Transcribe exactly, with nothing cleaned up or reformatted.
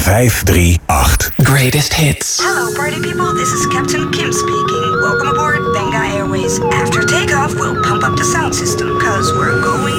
vijf drie acht. Greatest hits. Hello party people, this is Captain Kim speaking. Welcome aboard Benga Airways. After takeoff, we'll pump up the sound system, cause we're going